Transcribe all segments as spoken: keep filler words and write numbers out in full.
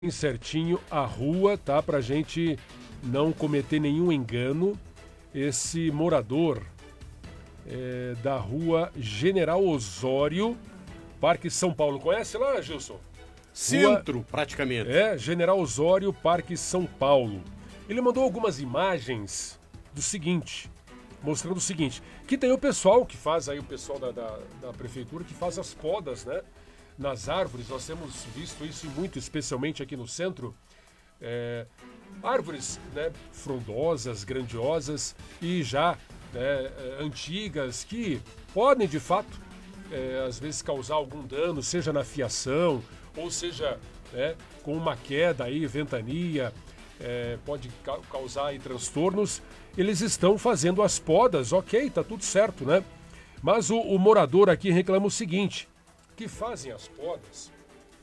certinho a rua, tá? Pra gente não cometer nenhum engano. Esse morador é, da rua General Osório, Parque São Paulo. Conhece lá, Gilson? Centro, rua, praticamente. É, General Osório, Parque São Paulo. Ele mandou algumas imagens do seguinte, mostrando o seguinte, que tem o pessoal que faz aí, o pessoal da, da, da prefeitura, que faz as podas, né? Nas árvores, nós temos visto isso muito, especialmente aqui no centro. É, árvores, né, frondosas, grandiosas e já né, antigas, que podem de fato, é, às vezes, causar algum dano, seja na fiação, ou seja, né, com uma queda aí, ventania, é, pode ca causar aí transtornos. Eles estão fazendo as podas, ok, tá tudo certo, né? Mas o, o morador aqui reclama o seguinte, que fazem as podas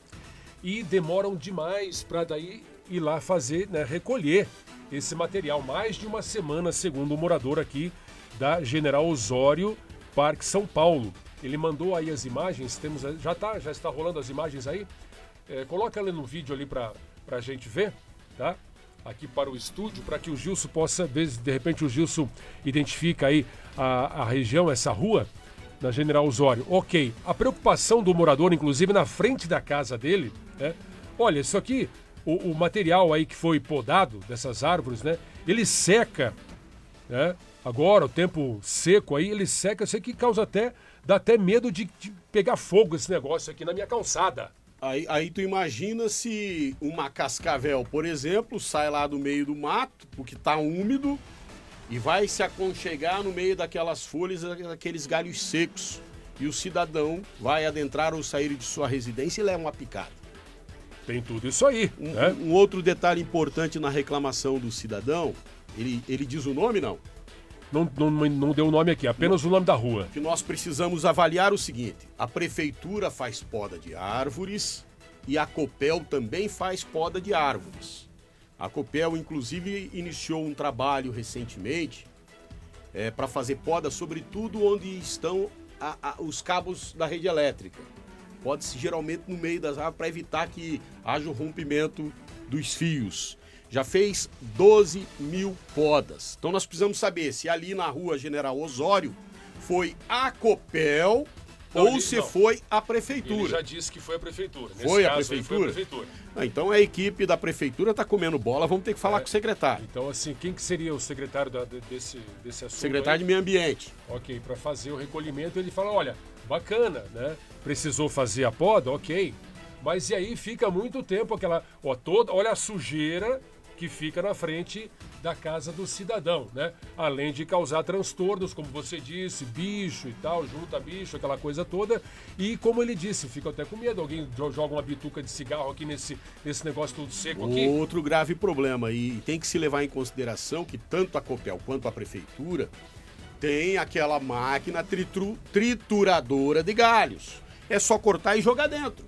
e demoram demais para daí ir lá fazer, né, recolher esse material. Mais de uma semana, segundo o morador aqui da General Osório, Parque São Paulo. Ele mandou aí as imagens, temos, já, tá, já está rolando as imagens aí. É, coloca ela no vídeo ali para a gente ver, tá? Aqui para o estúdio, para que o Gilson possa ver, de repente o Gilson identifica aí a, a região, essa rua, na General Osório. Ok, a preocupação do morador, inclusive na frente da casa dele, né? Olha, isso aqui, o, o material aí que foi podado dessas árvores, né? Ele seca, né? Agora, o tempo seco aí, ele seca, eu sei que causa até, dá até medo de, de pegar fogo esse negócio aqui na minha calçada. Aí, aí tu imagina se uma cascavel, por exemplo, sai lá do meio do mato, porque tá úmido, e vai se aconchegar no meio daquelas folhas, daqueles galhos secos. E o cidadão vai adentrar ou sair de sua residência e leva uma picada. Tem tudo isso aí, um, né? Um outro detalhe importante na reclamação do cidadão, ele, ele diz o nome, não? Não, não, não deu o nome aqui, apenas não. O nome da rua. Que nós precisamos avaliar o seguinte, a prefeitura faz poda de árvores e a Copel também faz poda de árvores. A Copel, inclusive, iniciou um trabalho recentemente é, para fazer poda, sobretudo onde estão a, a, os cabos da rede elétrica. Pode-se geralmente no meio das árvores para evitar que haja o rompimento dos fios. Já fez doze mil podas. Então nós precisamos saber se ali na rua General Osório foi a Copel não, ou ele, se não. foi a prefeitura. Ele já disse que foi a prefeitura. Nesse foi, caso, a prefeitura? foi a prefeitura? Ah, então a equipe da prefeitura está comendo bola, vamos ter que falar é, com o secretário. Então, assim, quem que seria o secretário da, desse, desse assunto? Secretário aí? de Meio Ambiente. Ok, para fazer o recolhimento, ele fala, olha, bacana, né? Precisou fazer a poda, ok. Mas e aí fica muito tempo aquela... Ó, toda, olha a sujeira que fica na frente da casa do cidadão, né? Além de causar transtornos, como você disse, bicho e tal, junta bicho, aquela coisa toda. E como ele disse, fica até com medo, alguém joga uma bituca de cigarro aqui nesse, nesse negócio todo seco aqui. Outro grave problema, e tem que se levar em consideração que tanto a Copel quanto a prefeitura tem aquela máquina tritu, trituradora de galhos. É só cortar e jogar dentro.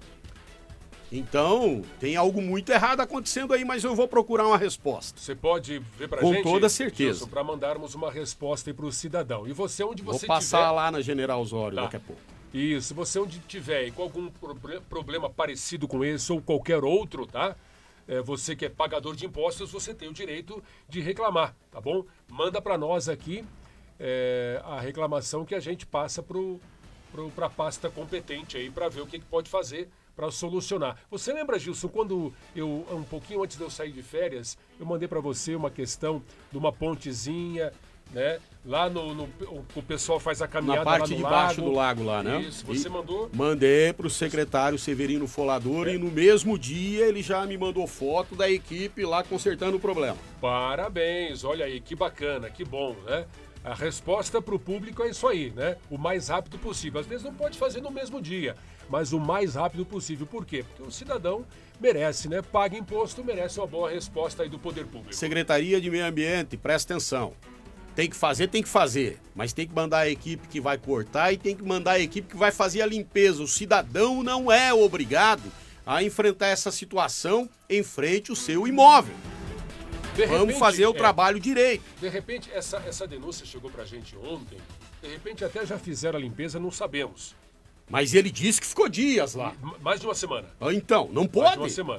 Então, tem algo muito errado acontecendo aí, mas eu vou procurar uma resposta. Você pode ver pra Com gente? Com toda certeza. Para mandarmos uma resposta aí pro cidadão. E você, onde você tiver... Vou passar tiver... lá na General Osório tá. daqui a pouco. Isso, você onde tiver e com algum problema parecido com esse ou qualquer outro, tá? É, você que é pagador de impostos, você tem o direito de reclamar, tá bom? Manda para nós aqui é, a reclamação que a gente passa pro, pro, pra pasta competente aí para ver o que, que pode fazer para solucionar. Você lembra, Gilson, quando eu, um pouquinho antes de eu sair de férias, eu mandei para você uma questão de uma pontezinha, né? Lá no, no o pessoal faz a caminhada na parte lá no de baixo lago. do lago lá, né? Isso, você e mandou? Mandei para o secretário Severino Folador é. e no mesmo dia ele já me mandou foto da equipe lá consertando o problema. Parabéns, olha aí, que bacana, que bom, né? A resposta para o público é isso aí, né? O mais rápido possível. Às vezes não pode fazer no mesmo dia, mas o mais rápido possível. Por quê? Porque o cidadão merece, né? Paga imposto, merece uma boa resposta aí do poder público. Secretaria de Meio Ambiente, presta atenção. Tem que fazer, tem que fazer. Mas tem que mandar a equipe que vai cortar e tem que mandar a equipe que vai fazer a limpeza. O cidadão não é obrigado a enfrentar essa situação em frente ao seu imóvel. De Vamos repente, fazer o é, trabalho direito. De repente, essa, essa denúncia chegou pra gente ontem. De repente, até já fizeram a limpeza, não sabemos. Mas ele disse que ficou dias lá. Mais de uma semana. Então, não pode. Mais de uma semana.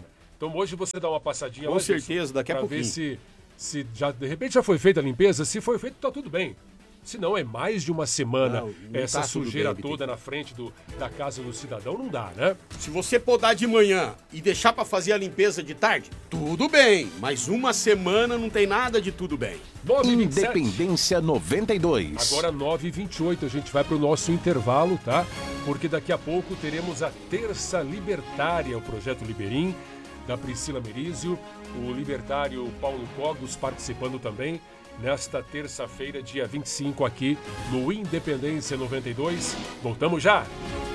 Então hoje você dá uma passadinha Com lá, certeza, daqui a pra pouquinho. ver se, se já, de repente já foi feita a limpeza. Se foi feito, tá tudo bem. Se não, é mais de uma semana Não, não essa tá tudo sujeira bem, toda Bittencourt. na frente do, da casa do cidadão, não dá, né? Se você podar de manhã e deixar para fazer a limpeza de tarde, tudo bem. Mas uma semana não tem nada de tudo bem. nove e vinte e sete. Independência noventa e dois. Agora nove e vinte e oito, a gente vai para o nosso intervalo, tá? Porque daqui a pouco teremos a Terça Libertária, o Projeto Liberim, da Priscila Merizio, o libertário Paulo Cogos participando também, nesta terça-feira, dia vinte e cinco, aqui no Independência noventa e dois. Voltamos já!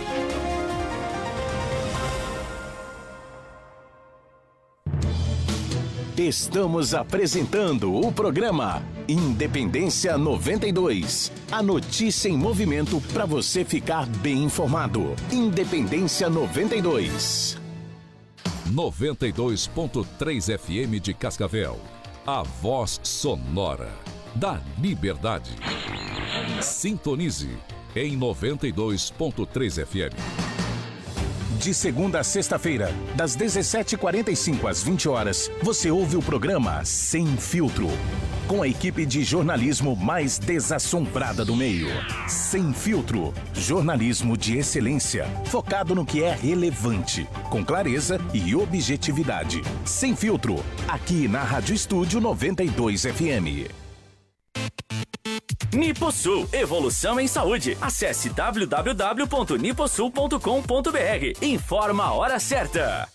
Estamos apresentando o programa Independência noventa e dois. A notícia em movimento para você ficar bem informado. Independência noventa e dois. noventa e dois ponto três F M de Cascavel. A voz sonora da liberdade. Sintonize em noventa e dois ponto três F M. De segunda a sexta-feira, das dezessete e quarenta e cinco às vinte horas, você ouve o programa Sem Filtro, com a equipe de jornalismo mais desassombrada do meio. Sem Filtro, jornalismo de excelência, focado no que é relevante, com clareza e objetividade. Sem Filtro, aqui na Rádio Estúdio noventa e dois F M. Niposul, evolução em saúde. Acesse w w w ponto niposul ponto com ponto b r. Informa a hora certa.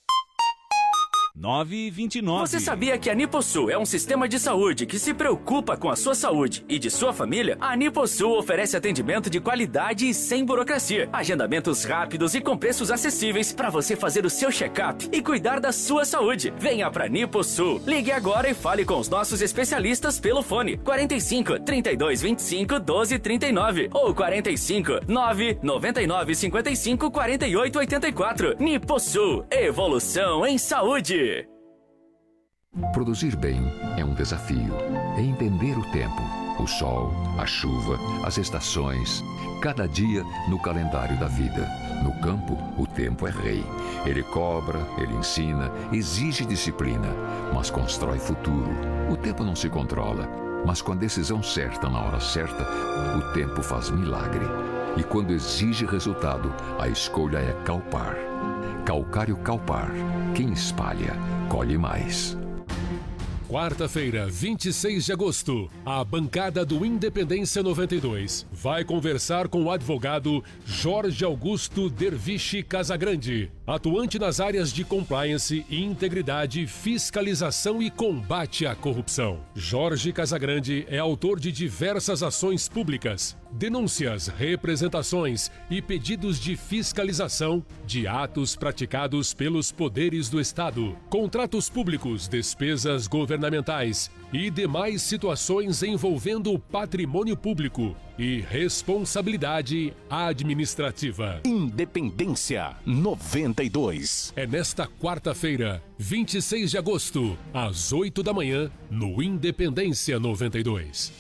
nove e vinte e nove. Você sabia que a Niposul é um sistema de saúde que se preocupa com a sua saúde e de sua família? A Niposul oferece atendimento de qualidade e sem burocracia. Agendamentos rápidos e com preços acessíveis para você fazer o seu check-up e cuidar da sua saúde. Venha para Niposul. Ligue agora e fale com os nossos especialistas pelo fone quarenta e cinco, trinta e dois, vinte e cinco, doze, trinta e nove ou quarenta e cinco, nove, noventa e nove, cinquenta e cinco, quarenta e oito, oitenta e quatro. Niposul, evolução em saúde. Produzir bem é um desafio. É entender o tempo, o sol, a chuva, as estações, cada dia no calendário da vida. No campo, o tempo é rei. Ele cobra, ele ensina, exige disciplina, mas constrói futuro. O tempo não se controla, mas com a decisão certa na hora certa, o tempo faz milagre. E quando exige resultado, a escolha é Calpar. Calcário Calpar. Quem espalha, colhe mais. Quarta-feira, vinte e seis de agosto, a bancada do Independência noventa e dois vai conversar com o advogado Jorge Augusto Derviche Casagrande, atuante nas áreas de compliance, integridade, fiscalização e combate à corrupção. Jorge Casagrande é autor de diversas ações públicas, denúncias, representações e pedidos de fiscalização de atos praticados pelos poderes do Estado, contratos públicos, despesas governamentais e demais situações envolvendo o patrimônio público e responsabilidade administrativa. Independência noventa e dois. É nesta quarta-feira, vinte e seis de agosto, às oito da manhã, no Independência noventa e dois.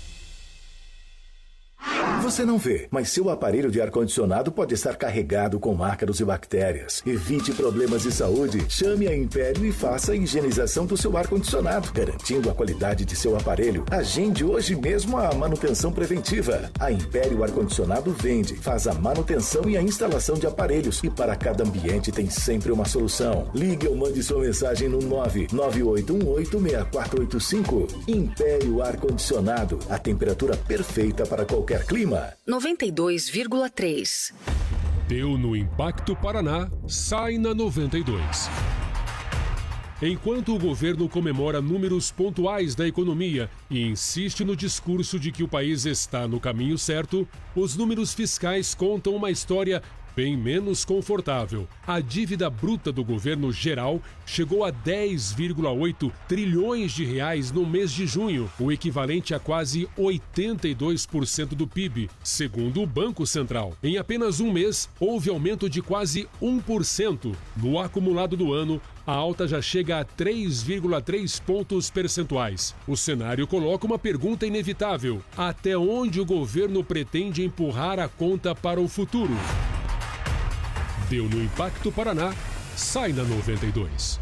Você não vê, mas seu aparelho de ar-condicionado pode estar carregado com ácaros e bactérias. Evite problemas de saúde. Chame a Império e faça a higienização do seu ar-condicionado, garantindo a qualidade de seu aparelho. Agende hoje mesmo a manutenção preventiva. A Império Ar-Condicionado vende, faz a manutenção e a instalação de aparelhos. E para cada ambiente tem sempre uma solução. Ligue ou mande sua mensagem no nove nove oito um oito, seis quatro oito cinco. Império Ar-Condicionado. A temperatura perfeita para qualquer clima. noventa e dois vírgula três. Deu no Impacto Paraná, sai na noventa e dois. Enquanto o governo comemora números pontuais da economia e insiste no discurso de que o país está no caminho certo, os números fiscais contam uma história bem menos confortável. A dívida bruta do governo geral chegou a dez vírgula oito trilhões de reais no mês de junho, o equivalente a quase oitenta e dois por cento do P I B, segundo o Banco Central. Em apenas um mês, houve aumento de quase um por cento. No acumulado do ano, a alta já chega a três vírgula três pontos percentuais. O cenário coloca uma pergunta inevitável: até onde o governo pretende empurrar a conta para o futuro? Deu no Impacto Paraná, sai na noventa e dois.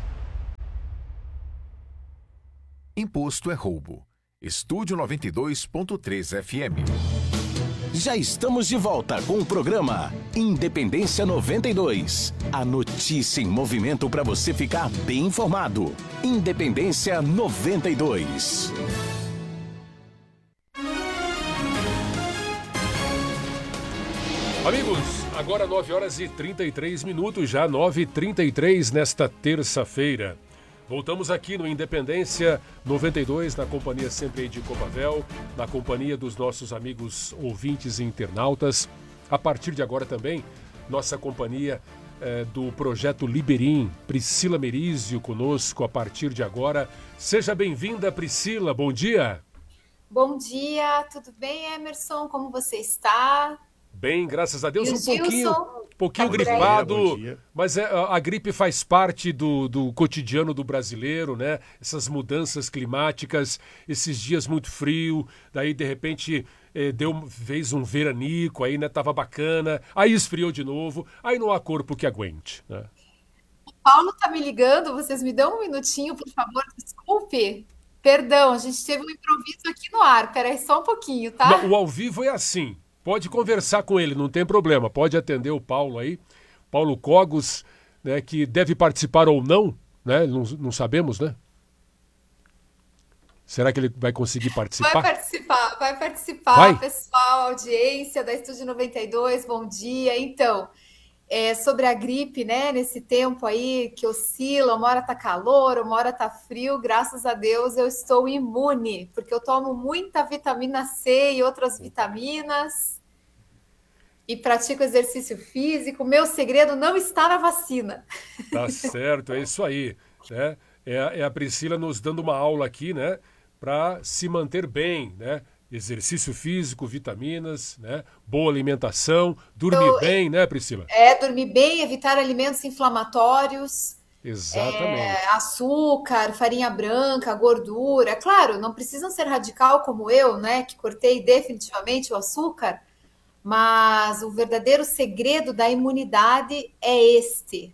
Imposto é roubo. Estúdio noventa e dois ponto três F M. Já estamos de volta com o programa Independência noventa e dois. A notícia em movimento para você ficar bem informado. Independência noventa e dois. Amigos, agora nove horas e trinta e três minutos, já nove e trinta e três nesta terça-feira. Voltamos aqui no Independência noventa e dois, na companhia sempre aí de Copavel, na companhia dos nossos amigos ouvintes e internautas. A partir de agora também, nossa companhia é, do Projeto Liberim, Priscila Merizio conosco a partir de agora. Seja bem-vinda, Priscila, bom dia. Bom dia, tudo bem, Emerson? Como você está? Bem, graças a Deus, E o um pouquinho, Gilson? pouquinho Tá por aí? gripado, Bom dia. mas é, a, a gripe faz parte do, do cotidiano do brasileiro, né? Essas mudanças climáticas, esses dias muito frio, daí de repente eh, deu, fez um veranico, aí né, tava bacana, aí esfriou de novo, aí não há corpo que aguente, né? O Paulo tá me ligando, vocês me dão um minutinho, por favor, desculpe. Perdão, a gente teve um improviso aqui no ar, peraí só um pouquinho, tá? Não, o ao vivo é assim. Pode conversar com ele, não tem problema. Pode atender o Paulo aí, Paulo Cogos, né, que deve participar ou não, né? Não, não sabemos, né? Será que ele vai conseguir participar? Vai participar, vai participar, Vai? pessoal, audiência da Estúdio noventa e dois, bom dia. Então, é, sobre a gripe, né, nesse tempo aí que oscila, uma hora tá calor, uma hora tá frio, graças a Deus eu estou imune, porque eu tomo muita vitamina C e outras vitaminas e pratico exercício físico. Meu segredo não está na vacina. Tá certo, é isso aí, né? É, a- é a Priscila nos dando uma aula aqui, né? Para se manter bem, né? Exercício físico, vitaminas, né? Boa alimentação, dormir Eu- bem, né, Priscila? É dormir bem, evitar alimentos inflamatórios, Exatamente. é, açúcar, farinha branca, gordura. Claro, não precisam ser radical como eu, né, que cortei definitivamente o açúcar, mas o verdadeiro segredo da imunidade é este.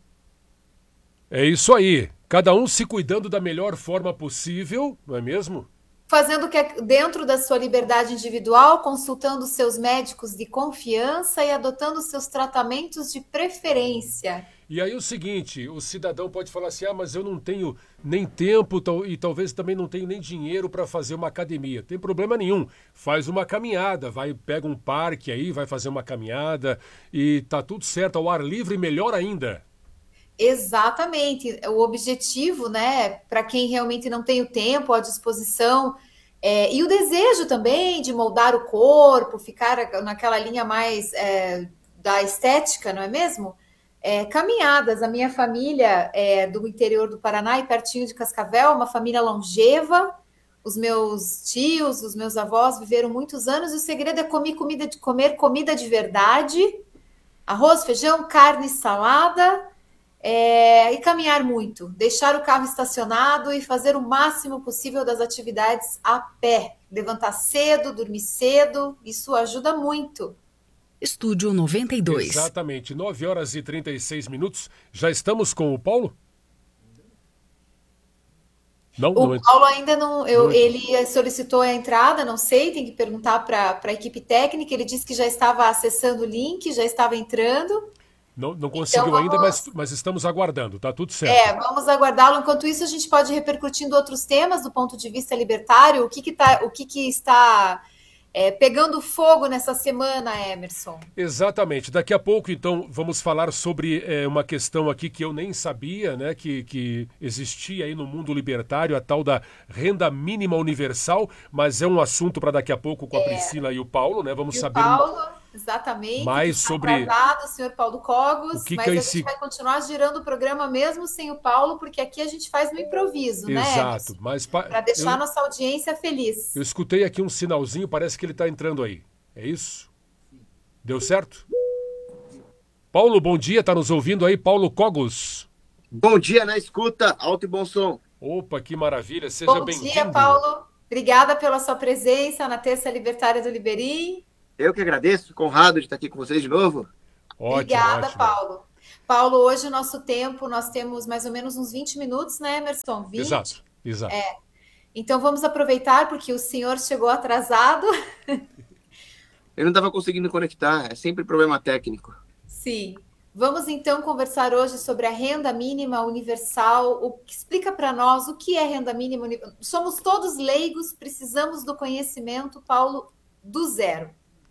É isso aí. Cada um se cuidando da melhor forma possível, não é mesmo? Fazendo o que é dentro da sua liberdade individual, consultando seus médicos de confiança e adotando seus tratamentos de preferência. E aí o seguinte, o cidadão pode falar assim, ah, mas eu não tenho nem tempo tal- e talvez também não tenho nem dinheiro para fazer uma academia. Tem problema nenhum, faz uma caminhada, vai, pega um parque aí, vai fazer uma caminhada e tá tudo certo, ao ar livre, melhor ainda. Exatamente. O objetivo, né, para quem realmente não tem o tempo, a disposição, é, e o desejo também de moldar o corpo, ficar naquela linha mais é, da estética, não é mesmo? É, caminhadas. A minha família é do interior do Paraná e pertinho de Cascavel, uma família longeva. Os meus tios, os meus avós viveram muitos anos e o segredo é comer comida de, comer comida de verdade, arroz, feijão, carne, salada. É, e caminhar muito, deixar o carro estacionado e fazer o máximo possível das atividades a pé. Levantar cedo, dormir cedo, isso ajuda muito. Estúdio noventa e dois. Exatamente, nove horas e trinta e seis minutos. Já estamos com o Paulo? Não, O não é- Paulo ainda não, eu- Não. ele solicitou a entrada, não sei, tem que perguntar para a equipe técnica. Ele disse que já estava acessando o link, já estava entrando. não, não conseguiu Então, ainda, vamos- mas, mas estamos aguardando, tá tudo certo. É, vamos aguardá-lo. Enquanto isso, a gente pode ir repercutindo outros temas do ponto de vista libertário. O que que tá, o que que está é, pegando fogo nessa semana, Emerson? Exatamente. Daqui a pouco, então, vamos falar sobre é, uma questão aqui que eu nem sabia, né, que, que existia aí no mundo libertário, a tal da renda mínima universal, mas é um assunto para daqui a pouco com a Priscila e o Paulo, né? Vamos E o saber Paulo, exatamente, mais que está sobre atrasado, o senhor Paulo Cogos, o que mas que é a esse- gente vai continuar girando o programa mesmo sem o Paulo, porque aqui a gente faz no improviso, né, Exato, mas pa- para deixar eu, nossa audiência feliz. eu escutei aqui um sinalzinho, parece que ele está entrando aí. É isso? Deu certo? Paulo, bom dia, tá nos ouvindo aí? Paulo Cogos. Bom dia na escuta, alto e bom som. Opa, que maravilha, seja Bom bem-vindo. dia, Paulo. Obrigada pela sua presença na Terça Libertária do Liberim. Eu que agradeço, fico honrado de estar aqui com vocês de novo. Ótimo, Obrigada, ótimo. Paulo. Paulo, hoje o nosso tempo, nós temos mais ou menos uns vinte minutos, né, Emerson? vinte? Exato, exato. É. Então vamos aproveitar, porque o senhor chegou atrasado. Eu não estava conseguindo conectar, é sempre problema técnico. Sim. Vamos então conversar hoje sobre a renda mínima universal. O, explica para nós o que é renda mínima universal. Somos todos leigos, precisamos do conhecimento, Paulo, do zero.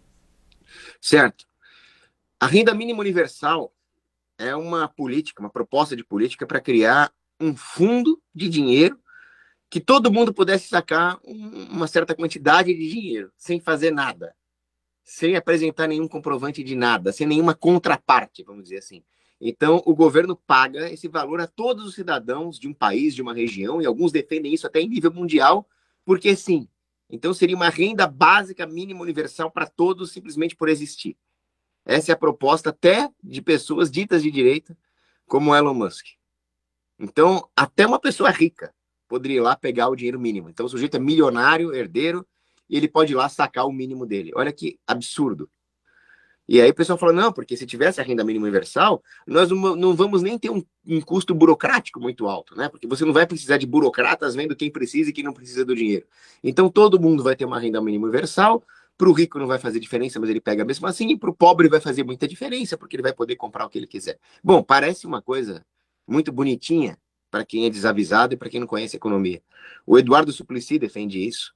Certo. A renda mínima universal é uma política, uma proposta de política para criar um fundo de dinheiro que todo mundo pudesse sacar uma certa quantidade de dinheiro, sem fazer nada, sem apresentar nenhum comprovante de nada, sem nenhuma contraparte, vamos dizer assim. Então, o governo paga esse valor a todos os cidadãos de um país, de uma região, e alguns defendem isso até em nível mundial, porque sim. Então, seria uma renda básica mínima universal para todos, simplesmente por existir. Essa é a proposta até de pessoas ditas de direita, como Elon Musk. Então, até uma pessoa rica poderia ir lá pegar o dinheiro mínimo. Então, o sujeito é milionário, herdeiro, e ele pode ir lá sacar o mínimo dele. Olha que absurdo. E aí o pessoal fala, não, porque se tivesse a renda mínima universal, nós não, não vamos nem ter um, um custo burocrático muito alto, né? Porque você não vai precisar de burocratas vendo quem precisa e quem não precisa do dinheiro. Então, todo mundo vai ter uma renda mínima universal. Para o rico não vai fazer diferença, mas ele pega mesmo assim. E para o pobre vai fazer muita diferença, porque ele vai poder comprar o que ele quiser. Bom, parece uma coisa muito bonitinha para quem é desavisado e para quem não conhece economia. O Eduardo Suplicy defende isso.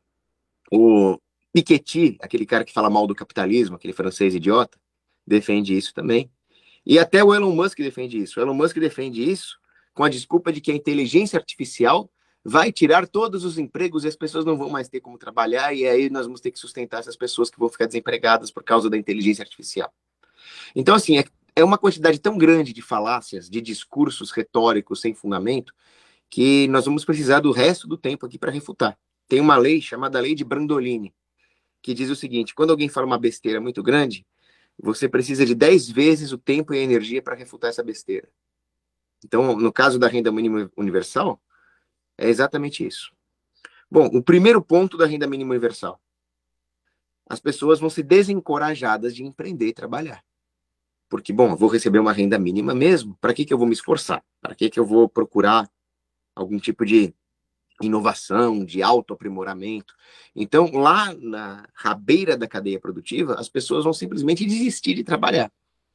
O Piketty, aquele cara que fala mal do capitalismo, aquele francês idiota, defende isso também. E até o Elon Musk defende isso. O Elon Musk defende isso com a desculpa de que a inteligência artificial vai tirar todos os empregos e as pessoas não vão mais ter como trabalhar, e aí nós vamos ter que sustentar essas pessoas que vão ficar desempregadas por causa da inteligência artificial. Então, assim, é, é uma quantidade tão grande de falácias, de discursos retóricos sem fundamento, que nós vamos precisar do resto do tempo aqui para refutar. Tem uma lei chamada Lei de Brandolini, que diz o seguinte: quando alguém fala uma besteira muito grande, você precisa de dez vezes o tempo e a energia para refutar essa besteira. Então, no caso da renda mínima universal, é exatamente isso. Bom, o primeiro ponto da renda mínima universal: as pessoas vão ser desencorajadas de empreender e trabalhar. Porque, bom, eu vou receber uma renda mínima mesmo, para que que eu vou me esforçar? Para que que eu vou procurar algum tipo de inovação, de autoaprimoramento? Então, lá na rabeira da cadeia produtiva, as pessoas vão simplesmente desistir de trabalhar.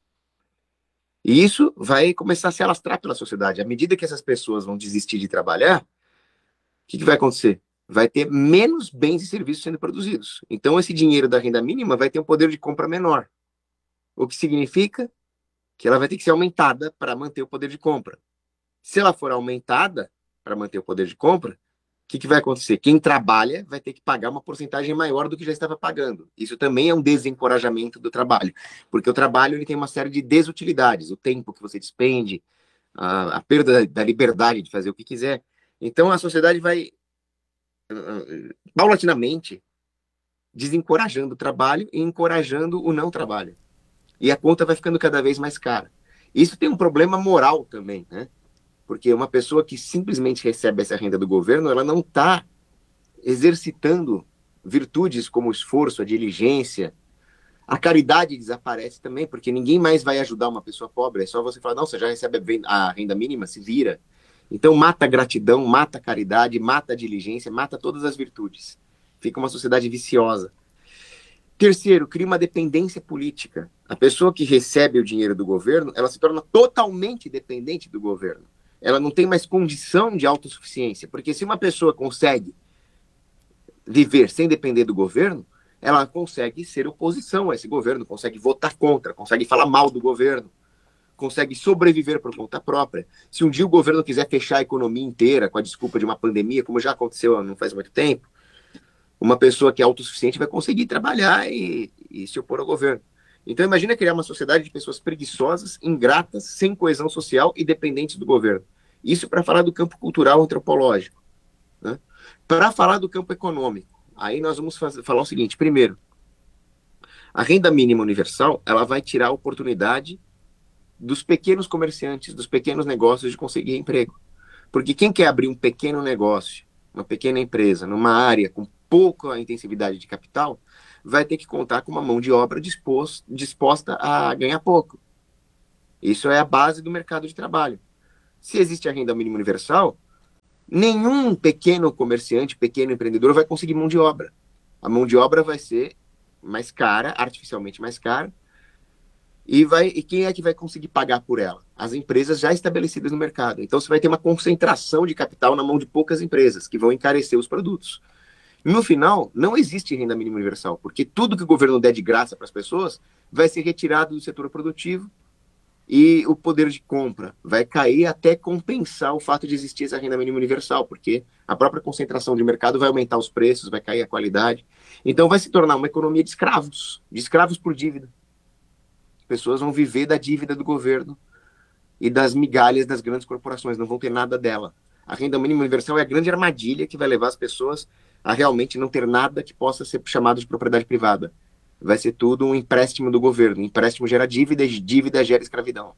E isso vai começar a se alastrar pela sociedade. À medida que essas pessoas vão desistir de trabalhar, o que, que vai acontecer? Vai ter menos bens e serviços sendo produzidos. Então, esse dinheiro da renda mínima vai ter um poder de compra menor. O que significa que ela vai ter que ser aumentada para manter o poder de compra. Se ela for aumentada para manter o poder de compra, o que, que vai acontecer? Quem trabalha vai ter que pagar uma porcentagem maior do que já estava pagando. Isso também é um desencorajamento do trabalho, porque o trabalho ele tem uma série de desutilidades, o tempo que você despende, a, a perda da liberdade de fazer o que quiser. Então a sociedade vai, uh, paulatinamente, desencorajando o trabalho e encorajando o não trabalho. E a conta vai ficando cada vez mais cara. Isso tem um problema moral também, né? Porque uma pessoa que simplesmente recebe essa renda do governo, ela não está exercitando virtudes como o esforço, a diligência. A caridade desaparece também, porque ninguém mais vai ajudar uma pessoa pobre. É só você falar, não, você já recebe a renda mínima, se vira. Então mata a gratidão, mata a caridade, mata a diligência, mata todas as virtudes. Fica uma sociedade viciosa. Terceiro, cria uma dependência política. A pessoa que recebe o dinheiro do governo, ela se torna totalmente dependente do governo. Ela não tem mais condição de autossuficiência, porque se uma pessoa consegue viver sem depender do governo, ela consegue ser oposição a esse governo, consegue votar contra, consegue falar mal do governo, consegue sobreviver por conta própria. Se um dia o governo quiser fechar a economia inteira com a desculpa de uma pandemia, como já aconteceu não faz muito tempo, uma pessoa que é autossuficiente vai conseguir trabalhar e, e se opor ao governo. Então imagina criar uma sociedade de pessoas preguiçosas, ingratas, sem coesão social e dependentes do governo. Isso para falar do campo cultural antropológico, né? Para falar do campo econômico, aí nós vamos fazer, falar o seguinte: primeiro, a renda mínima universal, ela vai tirar a oportunidade dos pequenos comerciantes, dos pequenos negócios de conseguir emprego. Porque quem quer abrir um pequeno negócio, uma pequena empresa, numa área com pouca intensividade de capital, vai ter que contar com uma mão de obra disposto, disposta a ganhar pouco. Isso é a base do mercado de trabalho. Se existe a renda mínima universal, nenhum pequeno comerciante, pequeno empreendedor vai conseguir mão de obra. A mão de obra vai ser mais cara, artificialmente mais cara, e, vai, e quem é que vai conseguir pagar por ela? As empresas já estabelecidas no mercado. Então você vai ter uma concentração de capital na mão de poucas empresas, que vão encarecer os produtos. No final, não existe renda mínima universal, porque tudo que o governo der de graça para as pessoas vai ser retirado do setor produtivo e o poder de compra vai cair até compensar o fato de existir essa renda mínima universal, porque a própria concentração de mercado vai aumentar os preços, vai cair a qualidade. Então vai se tornar uma economia de escravos, de escravos por dívida. As pessoas vão viver da dívida do governo e das migalhas das grandes corporações, não vão ter nada dela. A renda mínima universal é a grande armadilha que vai levar as pessoas a realmente não ter nada que possa ser chamado de propriedade privada. Vai ser tudo um empréstimo do governo. Empréstimo gera dívida, e dívida gera escravidão.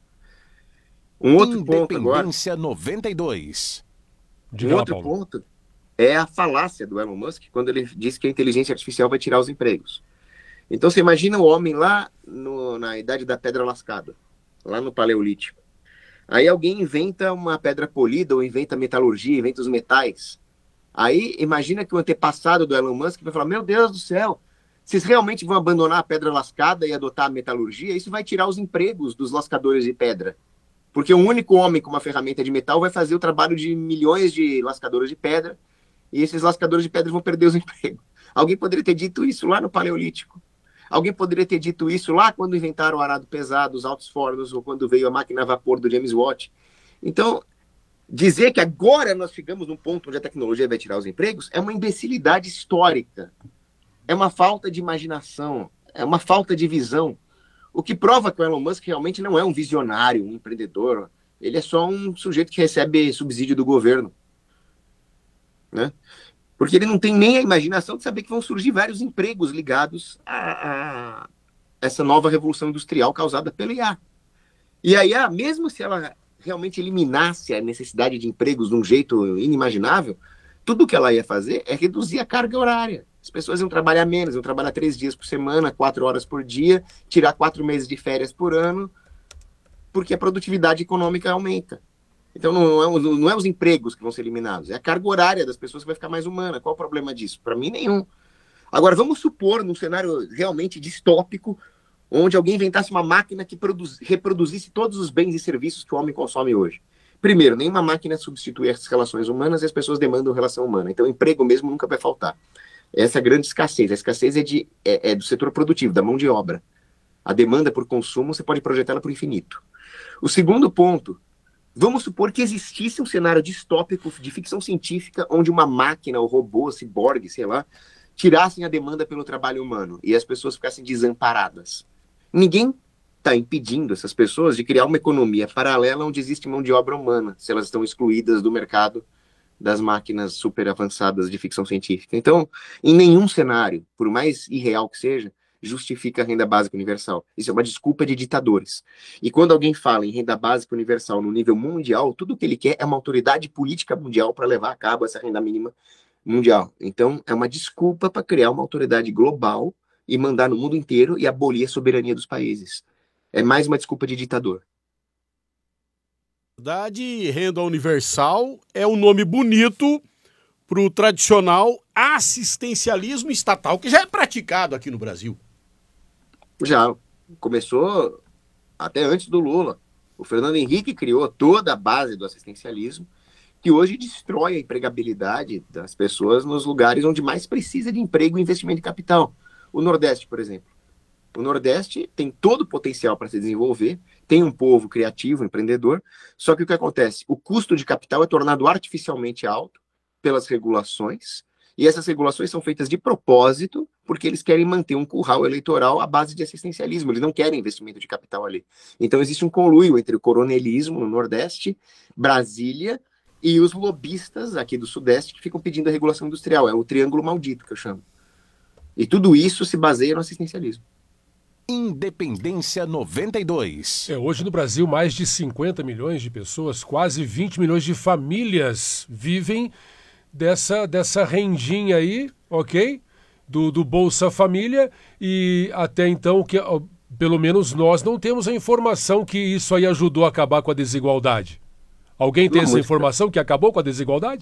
Um outro ponto agora... Independência noventa e dois. Um outro ponto é a falácia do Elon Musk, quando ele diz que a inteligência artificial vai tirar os empregos. Então você imagina o homem lá no, na idade da pedra lascada, lá no Paleolítico. Aí alguém inventa uma pedra polida, ou inventa metalurgia, inventa os metais. Aí imagina que o antepassado do Elon Musk vai falar, meu Deus do céu, vocês realmente vão abandonar a pedra lascada e adotar a metalurgia? Isso vai tirar os empregos dos lascadores de pedra. Porque um único homem com uma ferramenta de metal vai fazer o trabalho de milhões de lascadores de pedra, e esses lascadores de pedra vão perder os empregos. Alguém poderia ter dito isso lá no Paleolítico. Alguém poderia ter dito isso lá quando inventaram o arado pesado, os altos fornos, ou quando veio a máquina a vapor do James Watt. Então, dizer que agora nós chegamos num ponto onde a tecnologia vai tirar os empregos é uma imbecilidade histórica. É uma falta de imaginação, é uma falta de visão. O que prova que o Elon Musk realmente não é um visionário, um empreendedor. Ele é só um sujeito que recebe subsídio do governo, né? Porque ele não tem nem a imaginação de saber que vão surgir vários empregos ligados a, a essa nova revolução industrial causada pela I A. E a I A, mesmo se ela realmente eliminasse a necessidade de empregos de um jeito inimaginável, tudo que ela ia fazer é reduzir a carga horária. As pessoas iam trabalhar menos, iam trabalhar três dias por semana, quatro horas por dia, tirar quatro meses de férias por ano, porque a produtividade econômica aumenta. Então não é, não é os empregos que vão ser eliminados, é a carga horária das pessoas que vai ficar mais humana. Qual o problema disso? Para mim, nenhum. Agora, vamos supor, num cenário realmente distópico, onde alguém inventasse uma máquina que produz, reproduzisse todos os bens e serviços que o homem consome hoje. Primeiro, nenhuma máquina substitui as relações humanas e as pessoas demandam relação humana. Então, emprego mesmo nunca vai faltar. Essa é a grande escassez. A escassez é, de, é, é do setor produtivo, da mão de obra. A demanda por consumo, você pode projetá-la para o infinito. O segundo ponto, vamos supor que existisse um cenário distópico de ficção científica onde uma máquina, ou robô, ciborgue, sei lá, tirassem a demanda pelo trabalho humano e as pessoas ficassem desamparadas. Ninguém está impedindo essas pessoas de criar uma economia paralela onde existe mão de obra humana, se elas estão excluídas do mercado das máquinas super avançadas de ficção científica. Então, em nenhum cenário, por mais irreal que seja, justifica a renda básica universal. Isso é uma desculpa de ditadores. E quando alguém fala em renda básica universal no nível mundial, tudo o que ele quer é uma autoridade política mundial para levar a cabo essa renda mínima mundial. Então, é uma desculpa para criar uma autoridade global e mandar no mundo inteiro e abolir a soberania dos países. É mais uma desculpa de ditador. Na verdade, renda universal é um nome bonito para o tradicional assistencialismo estatal, que já é praticado aqui no Brasil. Já começou até antes do Lula. O Fernando Henrique criou toda a base do assistencialismo, que hoje destrói a empregabilidade das pessoas nos lugares onde mais precisa de emprego e investimento de capital. O Nordeste, por exemplo. O Nordeste tem todo o potencial para se desenvolver, tem um povo criativo, empreendedor, só que o que acontece? O custo de capital é tornado artificialmente alto pelas regulações, e essas regulações são feitas de propósito, porque eles querem manter um curral eleitoral à base de assistencialismo, eles não querem investimento de capital ali. Então existe um conluio entre o coronelismo no Nordeste, Brasília, e os lobistas aqui do Sudeste que ficam pedindo a regulação industrial, é o triângulo maldito que eu chamo. E tudo isso se baseia no assistencialismo. Independência noventa e dois. É, hoje no Brasil, mais de cinquenta milhões de pessoas, quase vinte milhões de famílias vivem dessa, dessa rendinha aí, ok? Do, do Bolsa Família, e até então, que pelo menos nós não temos a informação que isso aí ajudou a acabar com a desigualdade. Alguém tem Não, essa muito- informação que acabou com a desigualdade?